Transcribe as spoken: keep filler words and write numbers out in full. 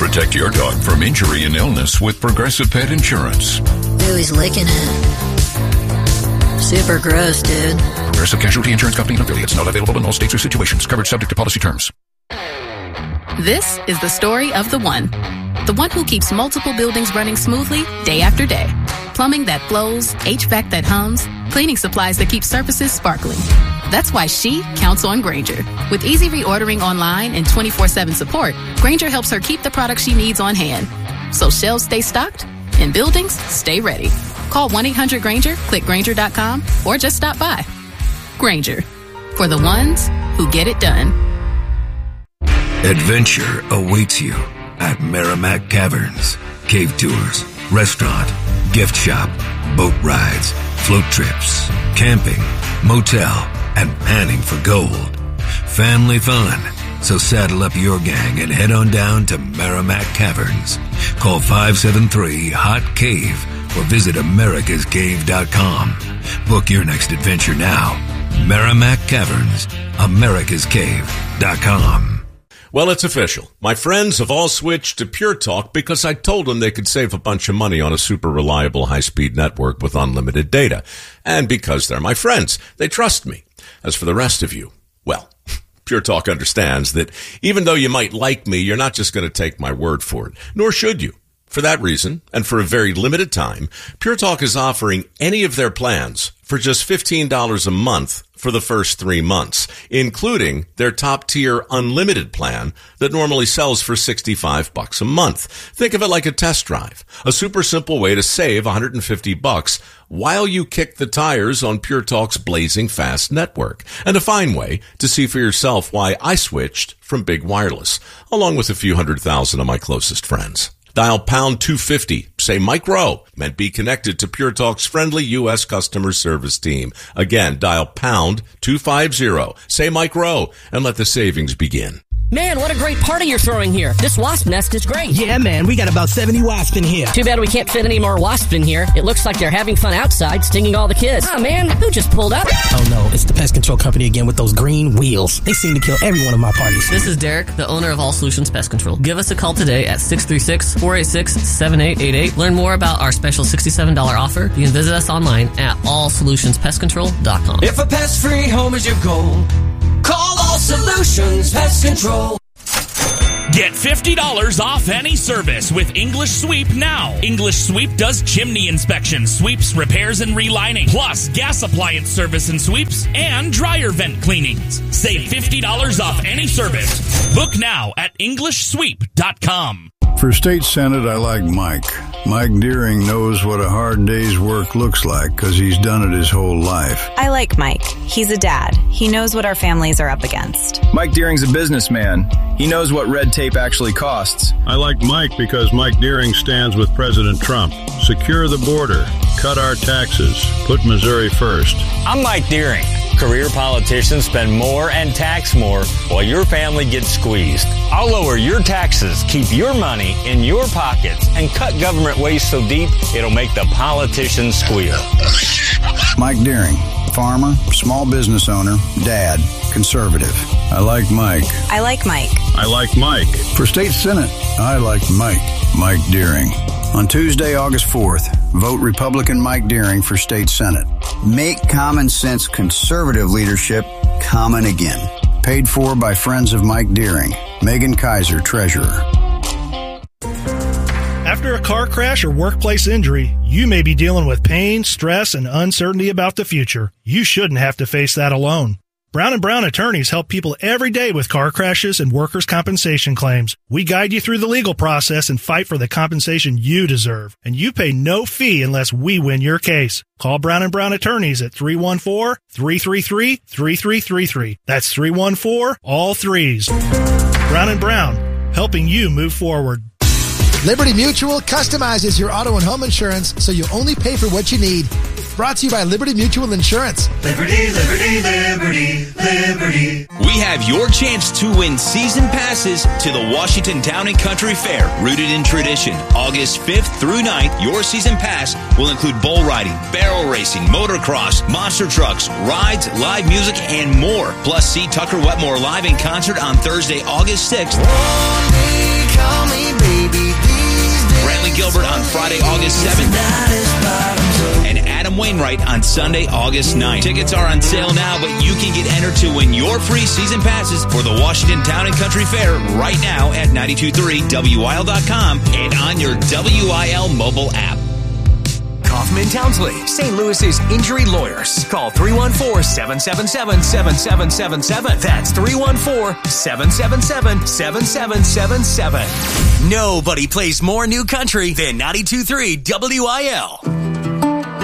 Protect your dog from injury and illness with Progressive Pet Insurance. Ooh, he's licking it. Super gross, dude. Progressive Casualty Insurance Company and affiliates. Not available in all states or situations. Coverage subject to policy terms. This is the story of the one. The one who keeps multiple buildings running smoothly day after day. Plumbing that flows, H V A C that hums, cleaning supplies that keep surfaces sparkling. That's why she counts on Grainger. With easy reordering online and twenty-four seven support, Grainger helps her keep the products she needs on hand. So shelves stay stocked and buildings stay ready. Call one eight hundred Grainger, click Grainger dot com, or just stop by. Grainger, for the ones who get it done. Adventure awaits you at Merrimack Caverns. Cave tours, restaurant, gift shop, boat rides, float trips, camping, motel, and panning for gold. Family fun. So saddle up your gang and head on down to Merrimack Caverns. Call five seven three, H O T, CAVE or visit americas cave dot com. Book your next adventure now. Merrimack Caverns, americas cave dot com. Well, it's official. My friends have all switched to Pure Talk because I told them they could save a bunch of money on a super reliable high-speed network with unlimited data. And because they're my friends, they trust me. As for the rest of you, well, Pure Talk understands that even though you might like me, you're not just going to take my word for it, nor should you. For that reason, and for a very limited time, Pure Talk is offering any of their plans for just fifteen dollars a month for the first three months, including their top-tier unlimited plan that normally sells for sixty-five bucks a month. Think of it like a test drive, a super simple way to save one hundred fifty bucks while you kick the tires on Pure Talk's blazing fast network, and a fine way to see for yourself why I switched from big wireless, along with a few hundred thousand of my closest friends. Dial pound two fifty, say Mike Rowe, and be connected to Pure Talk's friendly U S customer service team. Again, dial pound two fifty, say Mike Rowe, and let the savings begin. Man, what a great party you're throwing here. This wasp nest is great. Yeah, man, we got about seventy wasps in here. Too bad we can't fit any more wasps in here. It looks like they're having fun outside, stinging all the kids. Oh, man, who just pulled up? Oh, no, it's the pest control company again with those green wheels. They seem to kill every one of my parties. This is Derek, the owner of All Solutions Pest Control. Give us a call today at six three six, four eight six, seven eight eight eight. Learn more about our special sixty-seven dollars offer. You can visit us online at all solutions pest control dot com. If a pest-free home is your goal, call All Solutions Pest Control. Get fifty dollars off any service with English Sweep now. English Sweep does chimney inspections, sweeps, repairs, and relining, plus gas appliance service and sweeps, and dryer vent cleanings. Save fifty dollars off any service. Book now at english sweep dot com. For state senate, I like Mike. Mike Deering knows what a hard day's work looks like because he's done it his whole life. I like Mike. He's a dad. He knows what our families are up against. Mike Deering's a businessman. He knows what red tape actually costs. I like Mike because Mike Deering stands with President Trump. Secure the border. Cut our taxes. Put Missouri first. I'm Mike Deering. Career politicians spend more and tax more while your family gets squeezed. I'll lower your taxes, keep your money in your pockets, and cut government waste so deep it'll make the politicians squeal. Mike Deering, farmer, small business owner, dad, conservative. I like Mike. I like Mike. I like Mike. For state senate, I like Mike. Mike Deering. On Tuesday, August fourth, vote Republican Mike Deering for state senate. Make common sense conservative leadership common again. Paid for by friends of Mike Deering. Megan Kaiser, treasurer. After a car crash or workplace injury, you may be dealing with pain, stress, and uncertainty about the future. You shouldn't have to face that alone. Brown and Brown attorneys help people every day with car crashes and workers' compensation claims. We guide you through the legal process and fight for the compensation you deserve. And you pay no fee unless we win your case. Call Brown and Brown attorneys at three one four, three three three, three three three three. That's three one four, all threes. Brown and Brown, helping you move forward. Liberty Mutual customizes your auto and home insurance so you only pay for what you need. Brought to you by Liberty Mutual Insurance. Liberty, Liberty, Liberty, Liberty. We have your chance to win season passes to the Washington Town and Country Fair, rooted in tradition. August fifth through ninth, your season pass will include bull riding, barrel racing, motocross, monster trucks, rides, live music, and more. Plus, see Tucker Wetmore live in concert on Thursday, August sixth. One day, call me baby. Wainwright on Sunday, August ninth. Tickets are on sale now, but you can get entered to win your free season passes for the Washington Town and Country Fair right now at ninety-two point three W I L dot com and on your W I L mobile app. Kaufman Townsley, Saint Louis's injury lawyers. Call three one four, seven seven seven, seven seven seven seven. That's three one four, seven seven seven, seven seven seven seven. Nobody plays more new country than ninety-two point three W I L.